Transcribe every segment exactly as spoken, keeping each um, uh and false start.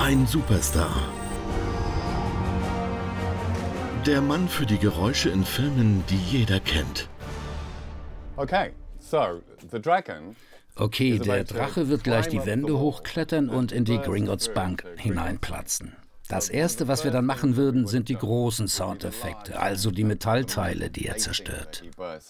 Ein Superstar. Der Mann für die Geräusche in Filmen, die jeder kennt. Okay, so the dragon. Okay, der Drache wird gleich die Wände hochklettern und in die Gringotts Bank hineinplatzen. Das Erste, was wir dann machen würden, sind die großen Soundeffekte, also die Metallteile, die er zerstört.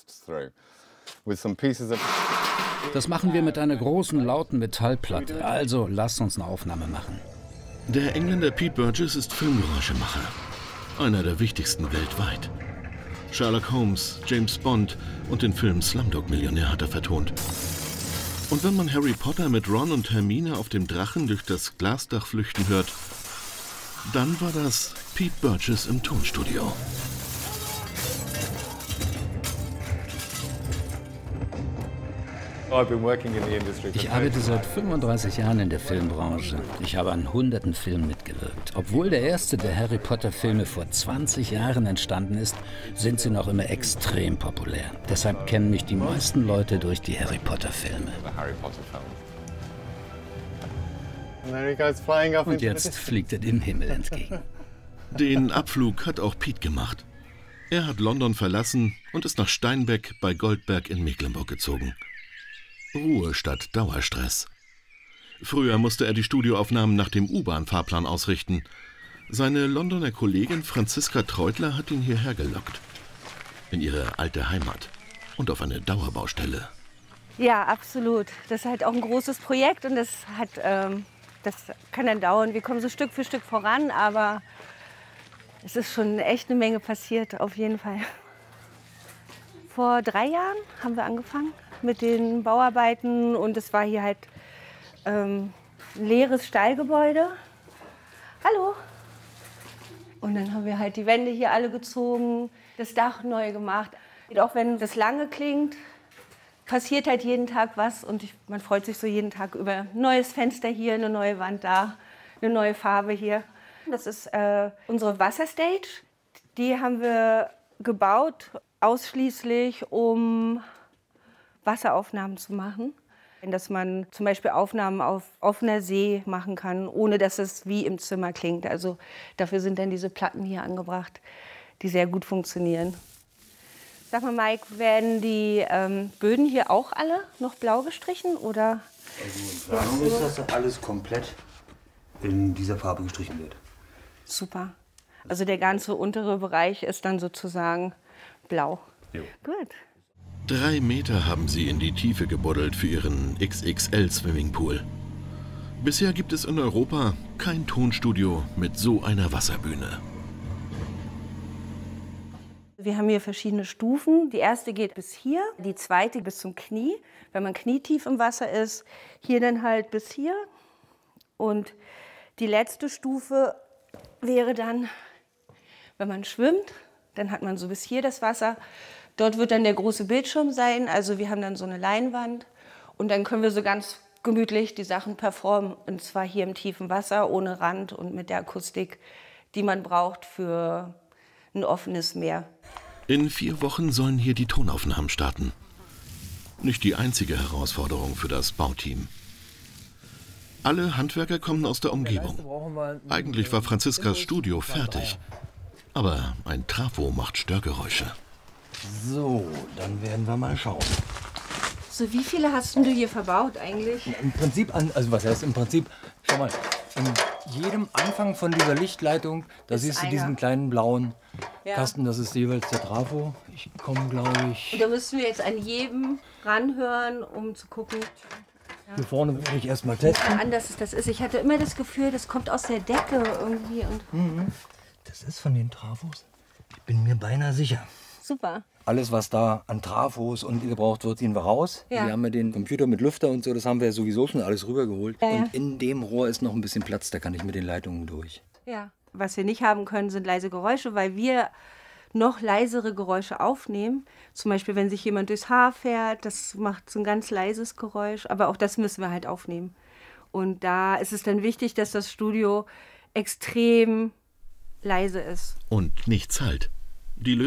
Das machen wir mit einer großen, lauten Metallplatte, also lasst uns eine Aufnahme machen. Der Engländer Pete Burgess ist Filmgeräuschemacher, einer der wichtigsten weltweit. Sherlock Holmes, James Bond und den Film Slumdog Millionär hat er vertont. Und wenn man Harry Potter mit Ron und Hermine auf dem Drachen durch das Glasdach flüchten hört, dann war das Pete Burgess im Tonstudio. Ich arbeite seit fünfunddreißig Jahren in der Filmbranche. Ich habe an hunderten Filmen mitgewirkt. Obwohl der erste der Harry Potter-Filme vor zwanzig Jahren entstanden ist, sind sie noch immer extrem populär. Deshalb kennen mich die meisten Leute durch die Harry Potter-Filme. Und jetzt fliegt er dem Himmel entgegen. Den Abflug hat auch Pete gemacht. Er hat London verlassen und ist nach Steinbeck bei Goldberg in Mecklenburg gezogen. Ruhe statt Dauerstress. Früher musste er die Studioaufnahmen nach dem U-Bahn-Fahrplan ausrichten. Seine Londoner Kollegin Franziska Treutler hat ihn hierher gelockt. In ihre alte Heimat und auf eine Dauerbaustelle. Ja, absolut. Das ist halt auch ein großes Projekt und das, hat, ähm, das kann dann dauern. Wir kommen so Stück für Stück voran, aber es ist schon echt eine Menge passiert, auf jeden Fall. Vor drei Jahren haben wir angefangen mit den Bauarbeiten und es war hier halt ähm, ein leeres Stallgebäude. Hallo! Und dann haben wir halt die Wände hier alle gezogen, das Dach neu gemacht. Und auch wenn das lange klingt, passiert halt jeden Tag was und ich, man freut sich so jeden Tag über ein neues Fenster hier, eine neue Wand da, eine neue Farbe hier. Das ist äh, unsere Wasserstage. Die haben wir gebaut ausschließlich, um Wasseraufnahmen zu machen. Dass man zum Beispiel Aufnahmen auf offener See machen kann, ohne dass es wie im Zimmer klingt. Also dafür sind dann diese Platten hier angebracht, die sehr gut funktionieren. Sag mal, Mike, werden die ähm, Böden hier auch alle noch blau gestrichen? Oder? Also in Planung ist, dass das alles komplett in dieser Farbe gestrichen wird. Super. Also der ganze untere Bereich ist dann sozusagen blau. Jo. Gut. Drei Meter haben sie in die Tiefe gebuddelt für ihren X X L-Swimmingpool. Bisher gibt es in Europa kein Tonstudio mit so einer Wasserbühne. Wir haben hier verschiedene Stufen. Die erste geht bis hier, die zweite bis zum Knie, wenn man knietief im Wasser ist. Hier dann halt bis hier. Und die letzte Stufe wäre dann, wenn man schwimmt, dann hat man so bis hier das Wasser. Dort wird dann der große Bildschirm sein, also wir haben dann so eine Leinwand und dann können wir so ganz gemütlich die Sachen performen. Und zwar hier im tiefen Wasser, ohne Rand und mit der Akustik, die man braucht für ein offenes Meer. In vier Wochen sollen hier die Tonaufnahmen starten. Nicht die einzige Herausforderung für das Bauteam. Alle Handwerker kommen aus der Umgebung. Eigentlich war Franziskas Studio fertig, aber ein Trafo macht Störgeräusche. So, dann werden wir mal schauen. So, wie viele hast du hier verbaut eigentlich? Im Prinzip, an, also was heißt im Prinzip, schau mal, in jedem Anfang von dieser Lichtleitung, da ist siehst du einer. diesen kleinen blauen Ja. Kasten, das ist jeweils der Trafo. Ich komme, glaube ich, Und da müssen wir jetzt an jedem ranhören, um zu gucken. hier vorne werde ich erstmal testen. Wie anders das ist. Ich hatte immer das Gefühl, das kommt aus der Decke irgendwie. Und Mhm. Das ist von den Trafos. Ich bin mir beinahe sicher. super. Alles, was da an Trafos und gebraucht wird, ziehen wir raus. Ja. Wir haben ja den Computer mit Lüfter und so, das haben wir ja sowieso schon alles rübergeholt. Ja, ja. Und in dem Rohr ist noch ein bisschen Platz, da kann ich mit den Leitungen durch. Ja. Was wir nicht haben können, sind leise Geräusche, weil wir noch leisere Geräusche aufnehmen. Zum Beispiel, wenn sich jemand durchs Haar fährt, das macht so ein ganz leises Geräusch. Aber auch das müssen wir halt aufnehmen. Und da ist es dann wichtig, dass das Studio extrem leise ist. Und nichts halt. Die